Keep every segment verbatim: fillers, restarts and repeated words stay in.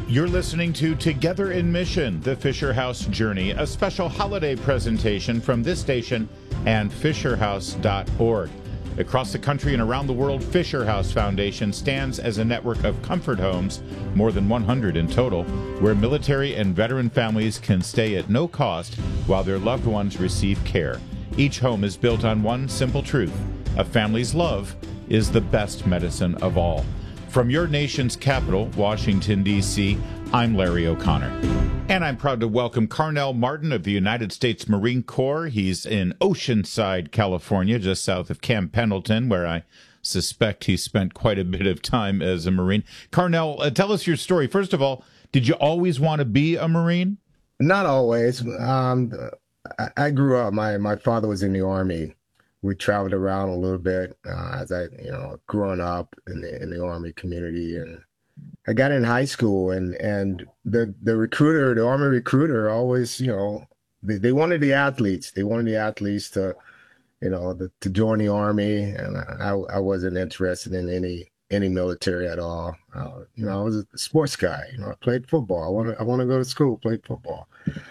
You're listening to Together in Mission, the Fisher House Journey, a special holiday presentation from this station and fisher house dot org. Across the country and around the world, Fisher House Foundation stands as a network of comfort homes, more than one hundred in total, where military and veteran families can stay at no cost while their loved ones receive care. Each home is built on one simple truth: a family's love is the best medicine of all. From your nation's capital, Washington, D C, I'm Larry O'Connor. And I'm proud to welcome Carnell Martin of the United States Marine Corps. He's in Oceanside, California, just south of Camp Pendleton, where I suspect he spent quite a bit of time as a Marine. Carnell, uh, tell us your story. First of all, did you always want to be a Marine? Not always. Um, I, I grew up, my, my father was in the Army. We traveled around a little bit uh, as I, you know, growing up in the in the Army community, and I got in high school, and and the the recruiter, the Army recruiter, always, you know, they, they wanted the athletes, they wanted the athletes to, you know, the, to join the Army, and I I wasn't interested in any any military at all. Uh, you know, I was a sports guy. You know, I played football. I want to I want to go to school, play football.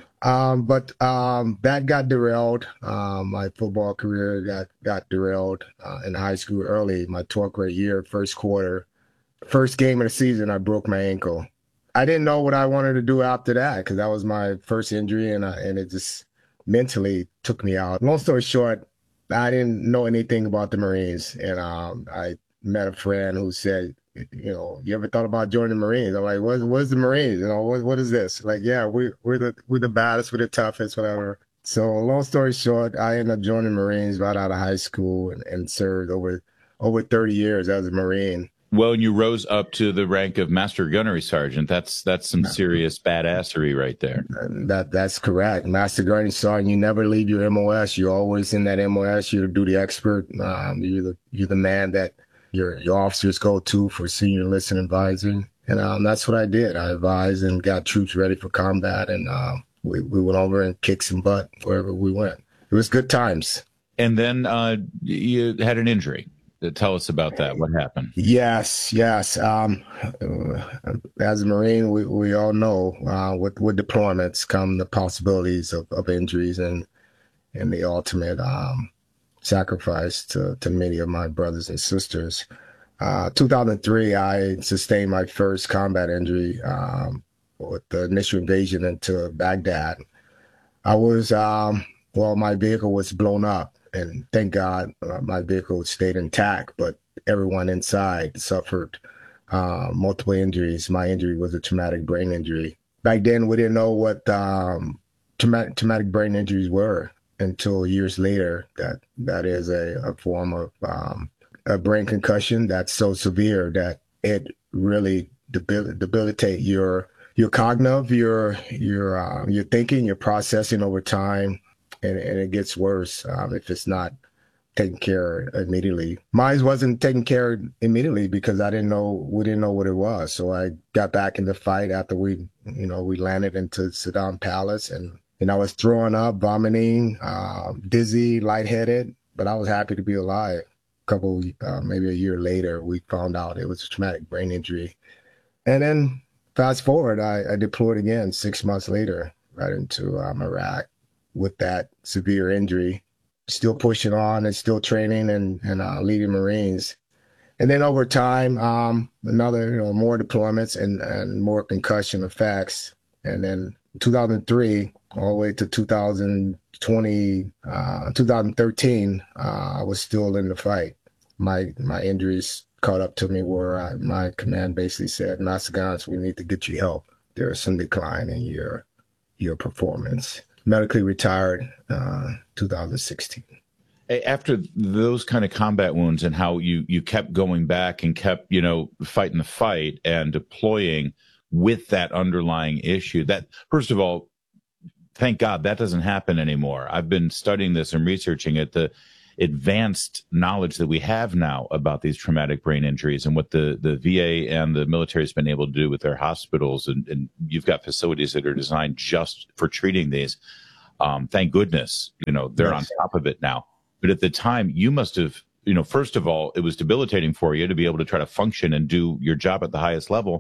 Um, but um, that got derailed. Um, my football career got got derailed uh, in high school early. My twelfth grade year, first quarter, first game of the season, I broke my ankle. I didn't know what I wanted to do after that because that was my first injury, and I, and it just mentally took me out. Long story short, I didn't know anything about the Marines, and um, I met a friend who said, you know, you ever thought about joining the Marines? I'm like, what, what's the Marines? You know, what, what is this? Like, yeah, we, we're the we're the baddest, we're the toughest, whatever. So long story short, I ended up joining the Marines right out of high school and, and served over over thirty years as a Marine. Well, and you rose up to the rank of Master Gunnery Sergeant. That's that's some serious badassery right there. That That's correct. Master Gunnery Sergeant, you never leave your M O S. You're always in that M O S. You're the duty expert. Um, you're the you're the man that your your officers go to for senior enlistment advising. And um, that's what I did. I advised and got troops ready for combat, and uh, we, we went over and kicked some butt wherever we went. It was good times. And then uh, you had an injury. Tell us about that. What happened? Yes, yes. Um, as a Marine, we, we all know uh, with, with deployments come the possibilities of, of injuries and, and the ultimate um sacrifice to, to many of my brothers and sisters. Uh, two thousand three, I sustained my first combat injury um, with the initial invasion into Baghdad. I was, um, well, my vehicle was blown up, and thank God uh, my vehicle stayed intact, but everyone inside suffered uh, multiple injuries. My injury was a traumatic brain injury. Back then, we didn't know what um, traumatic, traumatic brain injuries were until years later. That that is a, a form of um, a brain concussion that's so severe that it really debil- debilitate your your cognitive, your your uh, your thinking, your processing over time, and, and it gets worse um, if it's not taken care of immediately. Mine wasn't taken care of immediately because I didn't know we didn't know what it was. So I got back in the fight after we you know we landed into Saddam Palace, and And I was throwing up, vomiting, uh, dizzy, lightheaded, but I was happy to be alive. A couple, uh, maybe a year later, we found out it was a traumatic brain injury. And then fast forward, I, I deployed again six months later, right into um, Iraq with that severe injury, still pushing on and still training and, and uh, leading Marines. And then over time, um, another, you know, more deployments and, and more concussion effects. And then two thousand three, all the way to two thousand twenty, uh, two thousand thirteen, uh, I was still in the fight. My my injuries caught up to me where I, my command basically said, Master Guns, we need to get you help. There is some decline in your your performance. Medically retired uh, two thousand sixteen. After those kind of combat wounds and how you, you kept going back and kept, you know, fighting the fight and deploying with that underlying issue, that, first of all, thank God that doesn't happen anymore. I've been studying this and researching it, the advanced knowledge that we have now about these traumatic brain injuries and what the, the V A and the military has been able to do with their hospitals. And, and you've got facilities that are designed just for treating these. Um, thank goodness, you know, they're yes. on top of it now. But at the time, you must have, you know, first of all, it was debilitating for you to be able to try to function and do your job at the highest level.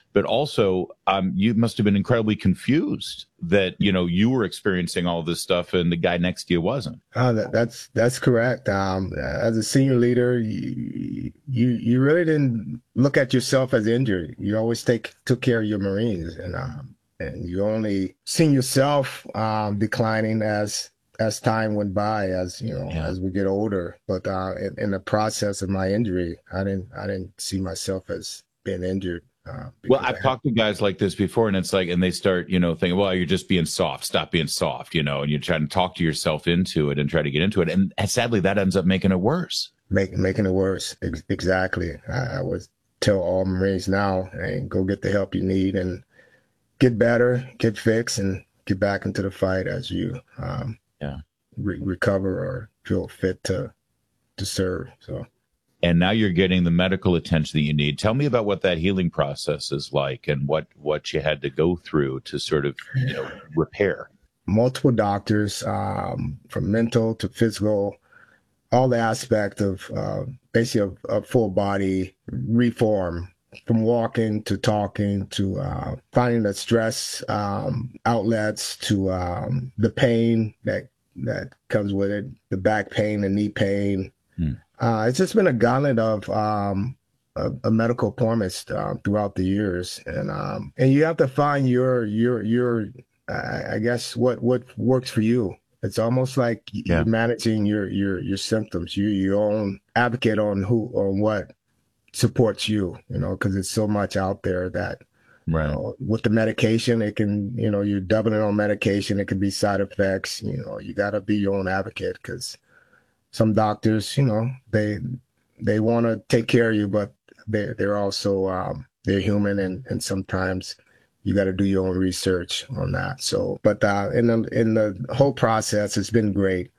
but also um, you must have been incredibly confused that, you know, you were experiencing all this stuff and the guy next to you wasn't. Uh, that, that's that's correct. Um, as a senior leader, you, you you really didn't look at yourself as injured. You always take took care of your Marines, and um, and you only seen yourself um, declining as as time went by, as you know, yeah. as we get older. But uh, in, in the process of my injury, I didn't I didn't see myself as being injured. Uh, well, I've talked to guys like this before, and it's like, and they start, you know, thinking, well, you're just being soft, stop being soft, you know, and you're trying to talk to yourself into it and try to get into it. And, and sadly, that ends up making it worse. Make, making it worse. Ex- exactly. I, I would tell all Marines now, hey, go get the help you need and get better, get fixed, and get back into the fight as you um, yeah. re- recover or feel fit to to serve. So. And now you're getting the medical attention that you need. Tell me about what that healing process is like and what, what you had to go through to sort of, you know, repair. Multiple doctors, um, from mental to physical, all the aspect of uh, basically a, a full body reform, from walking to talking to uh, finding the stress um, outlets to um, the pain that that comes with it, the back pain, the knee pain. Hmm. Uh, it's just been a gauntlet of um, a, a medical appointments uh, throughout the years, and um, and you have to find your your your uh, I guess what what works for you. It's almost like yeah. you're managing your your your symptoms. You your own advocate on who on what supports you. You know, because it's so much out there that. Right. You know, with the medication, it can, you know, you're doubling on medication. It can be side effects. You know, you got to be your own advocate because. Some doctors, you know, they they want to take care of you, but they they're also um, they're human, and, and sometimes you got to do your own research on that. So, but uh, in the in the whole process, it's been great.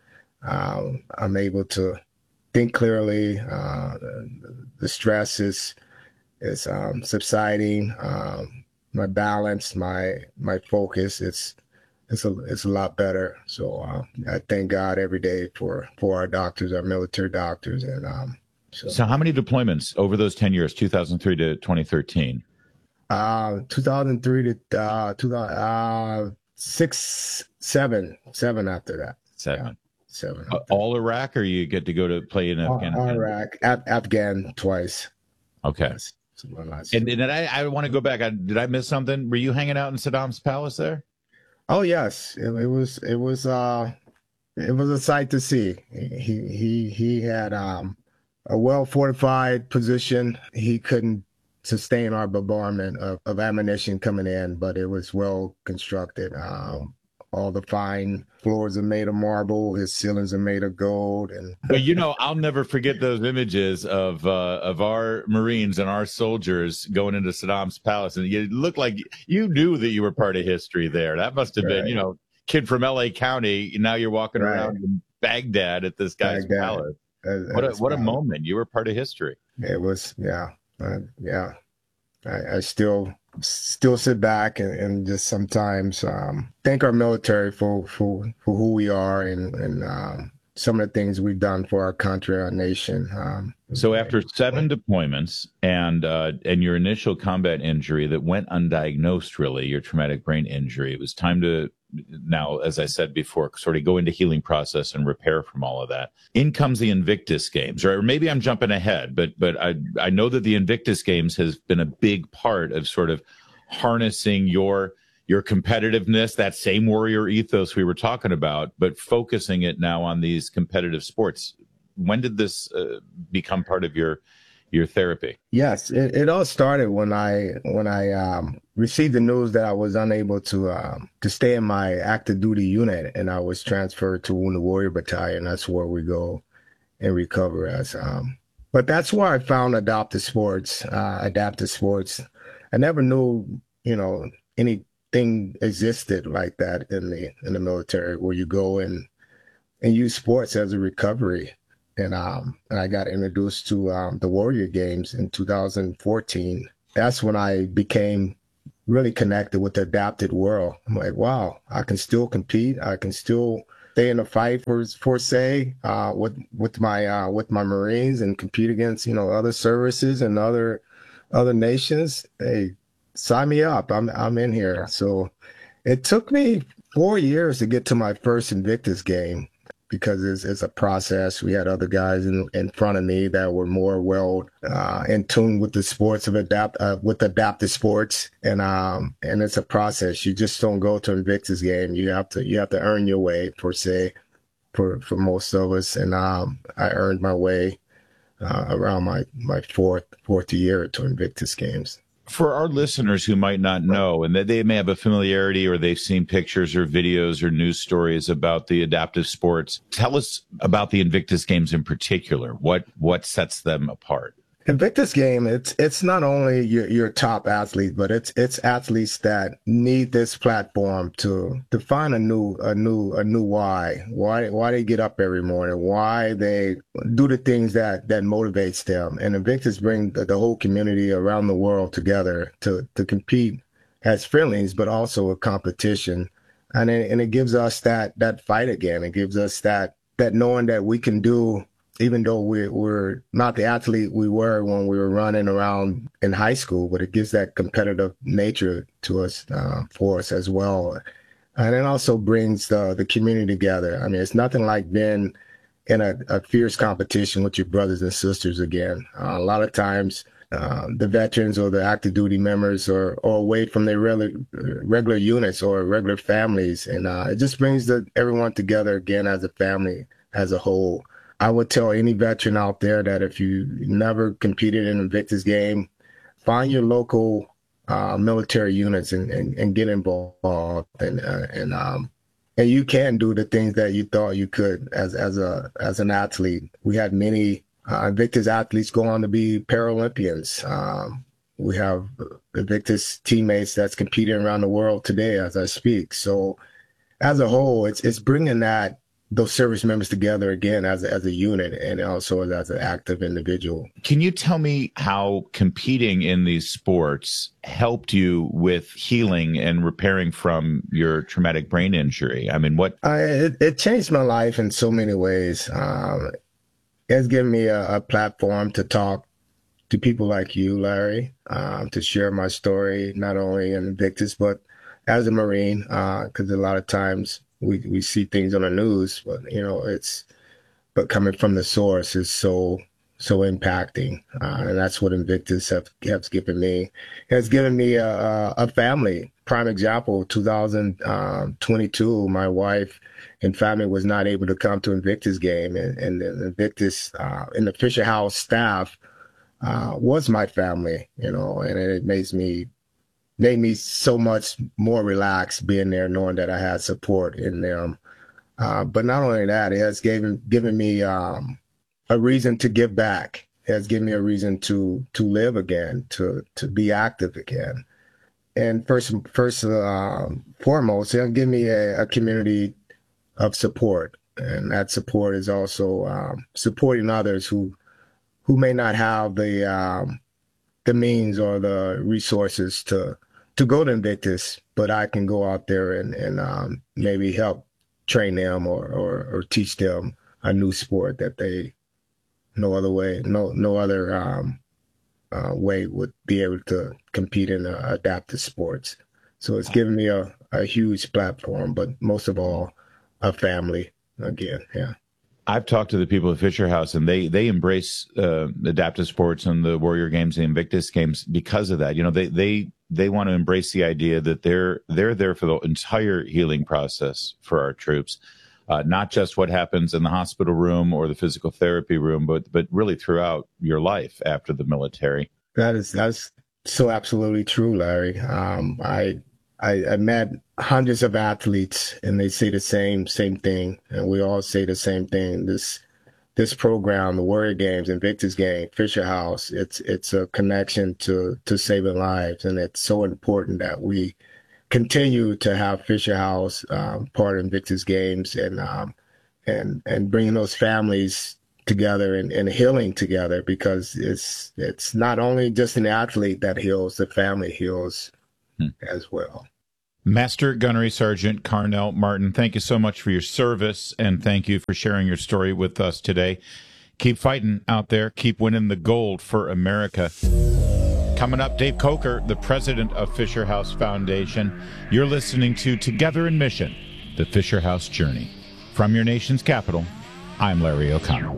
Um, I'm able to think clearly. Uh, the, the stress is is um, subsiding. Um, my balance, my my focus, it's. It's a it's a lot better. So uh, I thank God every day for, for our doctors, our military doctors, and um. So, so how many deployments over those ten years, two thousand three to twenty thirteen? Uh, two thousand three to uh, two thousand uh, six, seven, seven after that. Seven, yeah, seven. Uh, all Iraq, or you get to go to play in Afghanistan? Iraq, Af- Afghan twice. Okay. Yes. And, and I, I want to go back. I, did I miss something? Were you hanging out in Saddam's palace there? Oh yes, it, it was it was uh it was a sight to see. He he he had um a well fortified position. He couldn't sustain our bombardment of, of ammunition coming in, but it was well constructed. Um, all the fine floors are made of marble. His ceilings are made of gold. And but you know, I'll never forget those images of uh, of our Marines and our soldiers going into Saddam's palace, and you looked like you knew that you were part of history there. That must have been, right. you know, kid from L A County. Now you're walking right. around in Baghdad at this guy's Baghdad. palace. That, what a what a moment! You were part of history. It was, yeah, uh, yeah. I, I still. still sit back and, and just sometimes um, thank our military for, for, for who we are and, and um, some of the things we've done for our country, our nation. Um, so after seven deployments and uh, and your initial combat injury that went undiagnosed, really, your traumatic brain injury, it was time to now, as I said before, sort of go into healing process and repair from all of that. In comes the Invictus Games, or maybe I'm jumping ahead, but but I I know that the Invictus Games has been a big part of sort of harnessing your your competitiveness, that same warrior ethos we were talking about, but focusing it now on these competitive sports. When did this uh, become part of your your therapy? Yes, it, it all started when I when I um, received the news that I was unable to um, to stay in my active duty unit, and I was transferred to Wounded Warrior Battalion. That's where we go and recover as. Um, but that's where I found adaptive sports. Uh, adaptive sports. I never knew, you know, anything existed like that in the in the military where you go and and use sports as a recovery. And um, and I got introduced to um, the Warrior Games in two thousand fourteen. That's when I became really connected with the adapted world. I'm like, wow, I can still compete. I can still stay in a fight for for say uh, with with my uh, with my Marines and compete against, you know, other services and other other nations. Hey, sign me up. I'm I'm in here. So it took me four years to get to my first Invictus game because it's, it's a process. We had other guys in, in front of me that were more well uh, in tune with the sports of adapt uh, with adaptive sports, and um and it's a process. You just don't go to Invictus game. You have to you have to earn your way, per se, for for most of us. And um I earned my way uh, around my my fourth fourth year to Invictus games. For our listeners who might not know, and that they may have a familiarity or they've seen pictures or videos or news stories about the adaptive sports, tell us about the Invictus games in particular. What what sets them apart? Invictus game, it's it's not only your, your top athlete, but it's it's athletes that need this platform to to find a new a new a new why why why they get up every morning, why they do the things that that motivates them. And Invictus bring the, the whole community around the world together to to compete as friendlies, but also a competition. And it, and it gives us that that fight again. It gives us that that knowing that we can do. Even though we're, we're not the athlete we were when we were running around in high school, but it gives that competitive nature to us, uh, for us as well. And it also brings the, the community together. I mean, it's nothing like being in a, a fierce competition with your brothers and sisters again. Uh, a lot of times, uh, the veterans or the active duty members are, are away from their regular, regular units or regular families. And uh, it just brings the, everyone together again as a family, as a whole. I would tell any veteran out there that if you never competed in an Invictus game, find your local uh, military units and, and, and get involved. And uh, and um and you can do the things that you thought you could as as a as an athlete. We had many uh, Invictus athletes go on to be Paralympians. Um, we have Invictus teammates that's competing around the world today as I speak. So as a whole, it's it's bringing that. Those service members together again as a, as a unit and also as an active individual. Can you tell me how competing in these sports helped you with healing and repairing from your traumatic brain injury? I mean, what? I, it, it changed my life in so many ways. Um, it's given me a, a platform to talk to people like you, Larry, um, to share my story, not only in Invictus, but as a Marine, because uh, a lot of times We we see things on the news, but you know it's, but coming from the source is so so impacting, uh, and that's what Invictus have, has given me. It has given me a, a, a family. Prime example, two thousand twenty-two, my wife and family was not able to come to Invictus game, and, and the Invictus uh, and the Fisher House staff uh, was my family, you know, and it makes me. made me so much more relaxed being there, knowing that I had support in them. Uh, but not only that, it has given given me um, a reason to give back. It has given me a reason to to live again, to to be active again. And first, first uh, foremost, it has given me a, a community of support, and that support is also um, supporting others who who may not have the um, the means or the resources to. to go to Invictus, but I can go out there and, and um, maybe help train them or, or, or teach them a new sport that they no other way, no no other um, uh, way would be able to compete in uh, adaptive sports. So it's given me a, a huge platform, but most of all, a family again, yeah. I've talked to the people at Fisher House, and they they embrace uh, adaptive sports and the Warrior Games, the Invictus Games, because of that. You know, they they they want to embrace the idea that they're they're there for the entire healing process for our troops, uh, not just what happens in the hospital room or the physical therapy room, but but really throughout your life after the military. That is that's so absolutely true, Larry. Um, I. I, I met hundreds of athletes, and they say the same same thing, and we all say the same thing. This this program, the Warrior Games, Invictus Game, Fisher House, it's it's a connection to to saving lives, and it's so important that we continue to have Fisher House um, part of Invictus Games, and um, and and bringing those families together and, and healing together, because it's it's not only just an athlete that heals, the family heals as well. Master Gunnery Sergeant Carnell Martin, thank you so much for your service, and thank you for sharing your story with us today. Keep fighting out there. Keep winning the gold for America. Coming up, Dave Coker, the president of Fisher House Foundation. You're listening to Together in Mission, the Fisher House Journey. From your nation's capital, I'm Larry O'Connor.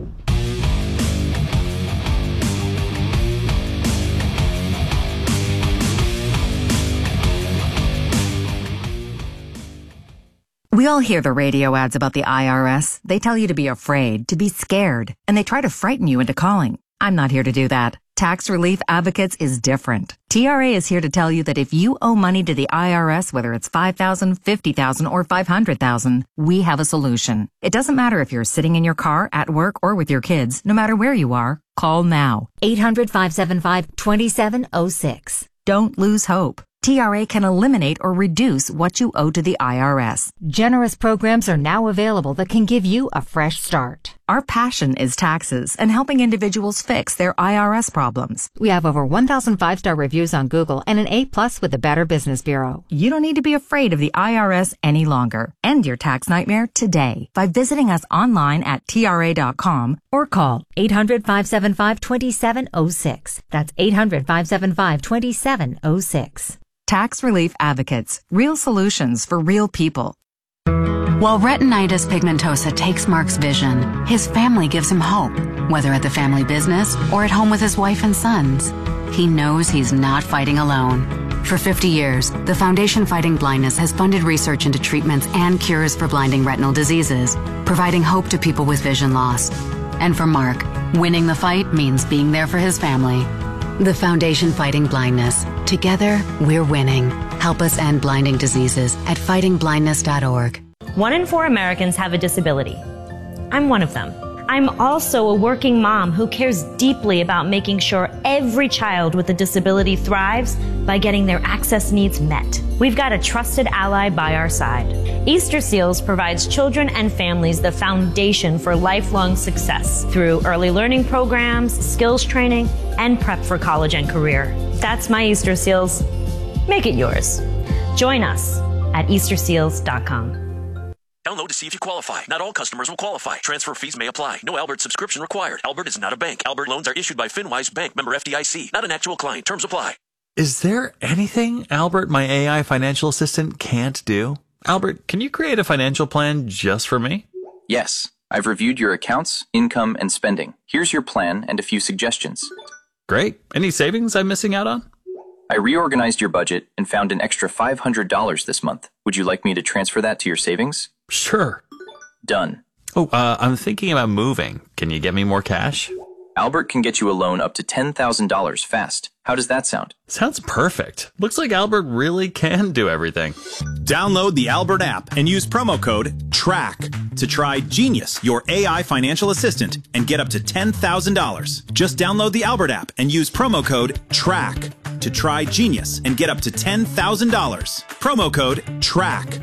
We all hear the radio ads about the I R S. They tell you to be afraid, to be scared, and they try to frighten you into calling. I'm not here to do that. Tax Relief Advocates is different. T R A is here to tell you that if you owe money to the I R S, whether it's five thousand dollars, fifty thousand dollars, or five hundred thousand dollars, we have a solution. It doesn't matter if you're sitting in your car, at work, or with your kids. No matter where you are, call now. eight hundred, five seven five, two seven zero six. Don't lose hope. T R A can eliminate or reduce what you owe to the I R S. Generous programs are now available that can give you a fresh start. Our passion is taxes and helping individuals fix their I R S problems. We have over one thousand five-star reviews on Google and an A plus with the Better Business Bureau. You don't need to be afraid of the I R S any longer. End your tax nightmare today by visiting us online at T R A dot com or call eight hundred, five seven five, two seven zero six. That's eight hundred, five seven five, two seven zero six. Tax Relief Advocates. Real solutions for real people. While retinitis pigmentosa takes Mark's vision, his family gives him hope, whether at the family business or at home with his wife and sons. He knows he's not fighting alone. For fifty years, the Foundation Fighting Blindness has funded research into treatments and cures for blinding retinal diseases, providing hope to people with vision loss. And for Mark, winning the fight means being there for his family. The Foundation Fighting Blindness. Together, we're winning. Help us end blinding diseases at fighting blindness dot org. One in four Americans have a disability. I'm one of them. I'm also a working mom who cares deeply about making sure every child with a disability thrives by getting their access needs met. We've got a trusted ally by our side. Easter Seals provides children and families the foundation for lifelong success through early learning programs, skills training, and prep for college and career. That's my Easter Seals. Make it yours. Join us at Easter Seals dot com. Download to see if you qualify. Not all customers will qualify. Transfer fees may apply. No Albert subscription required. Albert is not a bank. Albert loans are issued by FinWise Bank, member F D I C. Not an actual client. Terms apply. Is there anything Albert, my A I financial assistant, can't do? Albert, can you create a financial plan just for me? Yes. I've reviewed your accounts, income, and spending. Here's your plan and a few suggestions. Great. Any savings I'm missing out on? I reorganized your budget and found an extra five hundred dollars this month. Would you like me to transfer that to your savings? Sure. Done. Oh, uh, I'm thinking about moving. Can you get me more cash? Albert can get you a loan up to ten thousand dollars fast. How does that sound? Sounds perfect. Looks like Albert really can do everything. Download the Albert app and use promo code TRACK to try Genius, your A I financial assistant, and get up to ten thousand dollars. Just download the Albert app and use promo code TRACK to try Genius and get up to ten thousand dollars. Promo code TRACK.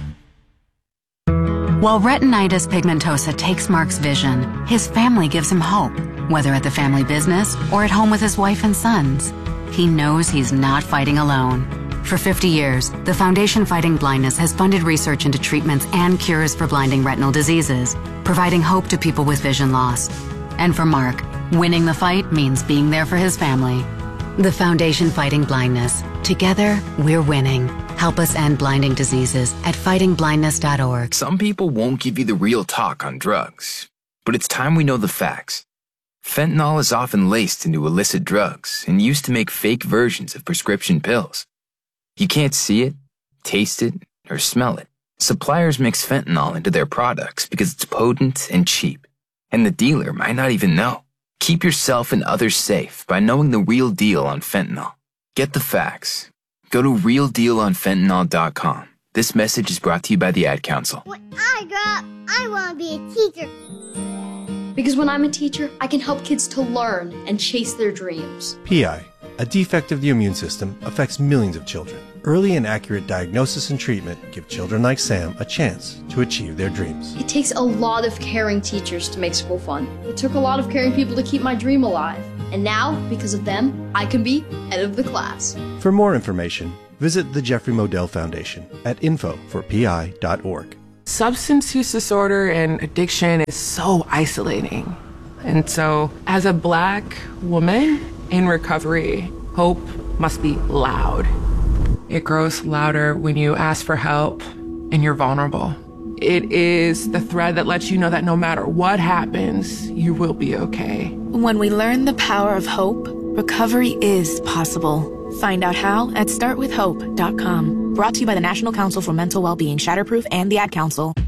While retinitis pigmentosa takes Mark's vision, his family gives him hope, whether at the family business or at home with his wife and sons. He knows he's not fighting alone. For fifty years, the Foundation Fighting Blindness has funded research into treatments and cures for blinding retinal diseases, providing hope to people with vision loss. And for Mark, winning the fight means being there for his family. The Foundation Fighting Blindness. Together, we're winning. Help us end blinding diseases at fighting blindness dot org. Some people won't give you the real talk on drugs, but it's time we know the facts. Fentanyl is often laced into illicit drugs and used to make fake versions of prescription pills. You can't see it, taste it, or smell it. Suppliers mix fentanyl into their products because it's potent and cheap, and the dealer might not even know. Keep yourself and others safe by knowing the real deal on fentanyl. Get the facts. Go to real deal on fentanyl dot com. This message is brought to you by the Ad Council. When I grow up, I want to be a teacher. Because when I'm a teacher, I can help kids to learn and chase their dreams. P I, a defect of the immune system, affects millions of children. Early and accurate diagnosis and treatment give children like Sam a chance to achieve their dreams. It takes a lot of caring teachers to make school fun. It took a lot of caring people to keep my dream alive. And now, because of them, I can be head of the class. For more information, visit the Jeffrey Modell Foundation at info for P I dot org. Substance use disorder and addiction is so isolating. And so, as a Black woman in recovery, Hope must be loud. It grows louder when you ask for help and you're vulnerable. It is the thread that lets you know that no matter what happens, you will be okay. When we learn the power of hope, recovery is possible. Find out how at start with hope dot com. Brought to you by the National Council for Mental Wellbeing, Shatterproof, and the Ad Council.